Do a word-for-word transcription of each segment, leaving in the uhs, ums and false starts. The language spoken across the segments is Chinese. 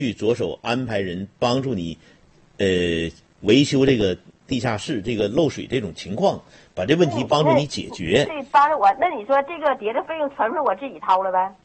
去着手安排人帮助你，呃，维修这个地下室这个漏水这种情况，把这问题帮助你解决。 对，帮着我。那你说这个叠的费用全是我自己掏了呗？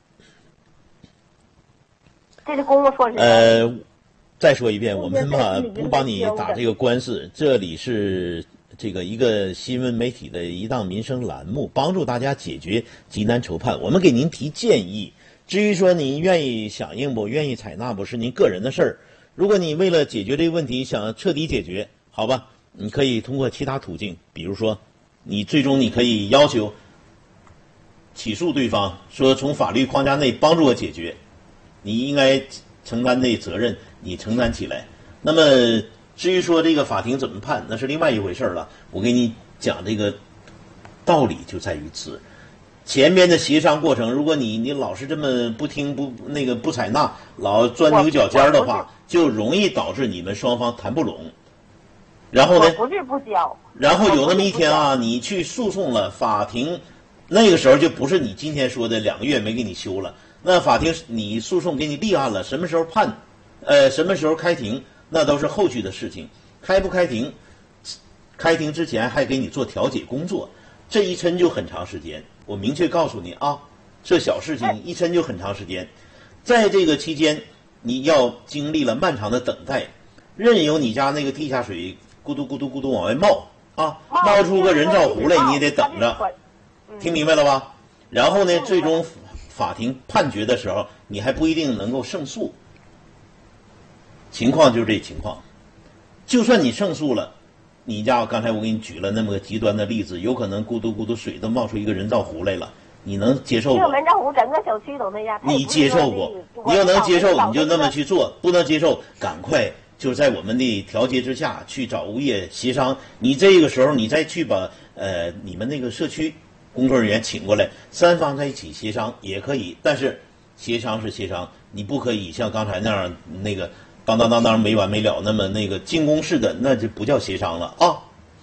这是公公说是。 呃，再说一遍，我们吧不帮你打这个官司，这里是这个一个新闻媒体的一档民生栏目，帮助大家解决急难愁盼。我们给您提建议，至于说您愿意响应不愿意采纳不是您个人的事儿。如果你为了解决这个问题想彻底解决，好吧，你可以通过其他途径，比如说，你最终你可以要求起诉对方，说从法律框架内帮助我解决。你应该承担的责任，你承担起来。那么，至于说这个法庭怎么判，那是另外一回事了。我给你讲这个道理就在于此。前边的协商过程，如果你你老是这么不听不那个不采纳，老钻牛角尖的话，就容易导致你们双方谈不拢。然后呢？ 不是不交。 然后有那么一天啊，你去诉讼了，法庭那个时候就不是你今天说的两个月没给你修了。那法庭你诉讼给你立案了，什么时候判，呃，什么时候开庭，那都是后续的事情。开不开庭，开庭之前还给你做调解工作，这一抻就很长时间。我明确告诉你啊，这小事情一抻就很长时间。在这个期间，你要经历了漫长的等待，任由你家那个地下水咕嘟咕嘟咕嘟往外冒啊，冒出个人造湖来，你也得等着，听明白了吧？然后呢，最终法庭判决的时候，你还不一定能够胜诉。情况就是这情况。就算你胜诉了，你家刚才我给你举了那么个极端的例子，有可能咕嘟咕嘟水都冒出一个人造湖来了，你能接受不？ 这个人造湖整个小区都那样。 你接受不？你要能接受，你就那么去做；不能接受，赶快就在我们的调节之下去找物业协商。你这个时候你再去把呃你们那个社区工作人员请过来，三方在一起协商也可以，但是协商是协商，你不可以像刚才那样那个当当当当没完没了，那么那个进攻式的，那就不叫协商了啊。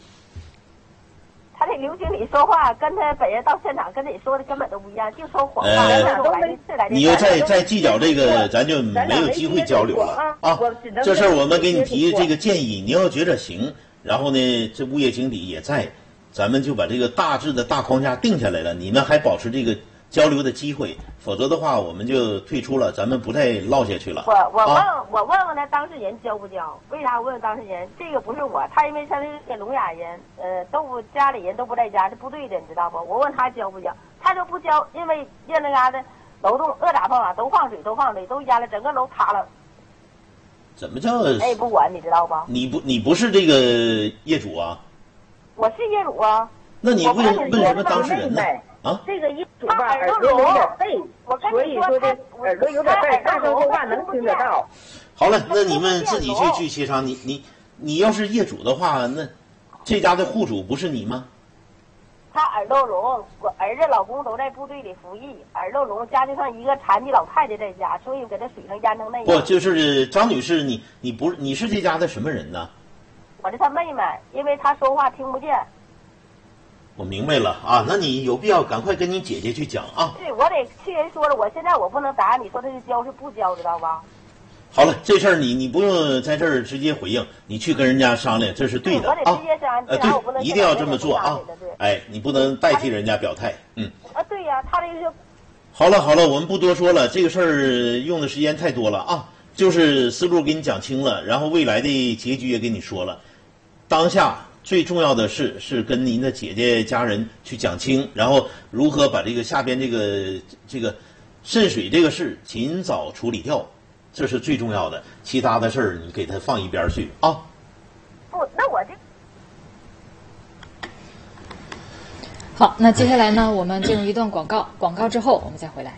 他这刘经理说话跟他本人到现场跟你说的根本都不一样，就说谎话。 呃，你又再再计较这个，咱就没有机会交流了啊。这事儿我们给你提这个建议，你要觉得行，然后呢，这物业经理也在。咱们就把这个大致的大框架定下来了，你们还保持这个交流的机会，否则的话我们就退出了，咱们不再唠下去了。 我我问、 啊、 我问问他当事人交不交？为啥我问当事人？这个不是我，他因为他是个聋哑人，呃，都不家里人都不在家，是部队的，你知道不？我问他交不交，他就不交，因为人那嘎达楼栋恶打放啊，都放水都放水都淹了，整个楼塌了。 怎么叫？ 哎，也不管，你知道吧？ 你不你不是这个业主啊？ 我是业主啊。 那你问问什么当事人呢？啊， 这个业主吧，耳朵有点背，所以说这耳朵有点背，大声说话能听得到。 好了，那你们自己去去协商。你你你要是业主的话，那这家的户主不是你吗？ 他耳朵聋，我儿子老公都在部队里服役，耳朵聋，加上一个残疾老太太在家，所以给他水上淹成那样。 不，就是张女士，你你不是你是这家的什么人呢？ 我是他妹妹，因为他说话听不见。 我明白了啊，那你有必要赶快跟你姐姐去讲啊。 对，我得去人说了，我现在我不能答你说他是交是不交，知道吧？ 好了，这事儿你你不用在这儿直接回应，你去跟人家商量，这是对的啊。 我得直接商量， 呃，对，一定要这么做啊。哎，你不能代替人家表态，嗯。 啊，对呀、啊，他这个。 好了好了，我们不多说了，这个事儿用的时间太多了啊。就是思路给你讲清了，然后未来的结局也给你说了。当下最重要的是是跟您的姐姐家人去讲清，然后如何把这个下边这个这个渗水这个事尽早处理掉，这是最重要的。其他的事儿你给他放一边去啊。 不，那我这。 好，那接下来呢，我们进入一段广告，广告之后我们再回来。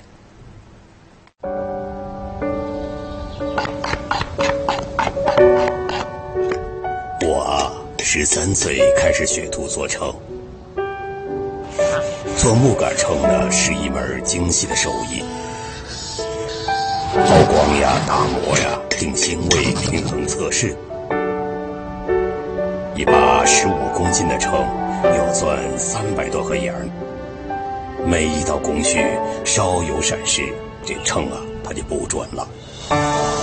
我啊，十三岁开始学徒做秤。做木杆秤呢，是一门精细的手艺。抛光呀，打磨呀，定星位，平衡测试。一把十五公斤的秤要钻三百多颗眼儿，每一道工序稍有闪失，这秤啊它就不转了。